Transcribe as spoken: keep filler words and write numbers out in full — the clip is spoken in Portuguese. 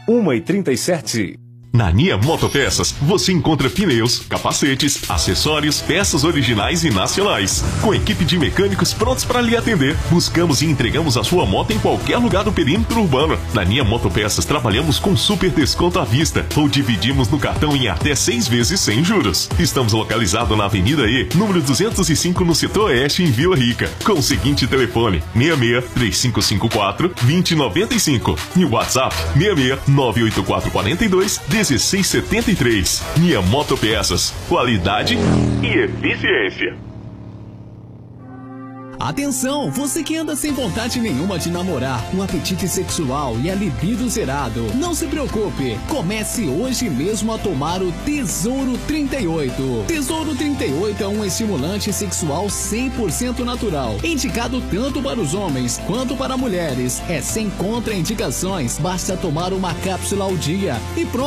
uma e trinta e sete. Na Nia Motopeças, você encontra pneus, capacetes, acessórios, peças originais e nacionais. Com equipe de mecânicos prontos para lhe atender, buscamos e entregamos a sua moto em qualquer lugar do perímetro urbano. Na Nia Motopeças, trabalhamos com super desconto à vista ou dividimos no cartão em até seis vezes sem juros. Estamos localizados na Avenida E, número duzentos e cinco, no setor oeste, em Vila Rica, com o seguinte telefone: seis seis, três cinco cinco quatro, dois zero nove cinco e o WhatsApp seis seis, nove oito quatro quatro dois, um seis sete três. Nia Motopeças, qualidade e eficiência. Atenção, você que anda sem vontade nenhuma de namorar, um apetite sexual e a libido zerado. Não se preocupe, comece hoje mesmo a tomar o Tesouro trinta e oito. Tesouro trinta e oito é um estimulante sexual cem por cento natural, indicado tanto para os homens quanto para mulheres. É sem contraindicações, basta tomar uma cápsula ao dia e pronto.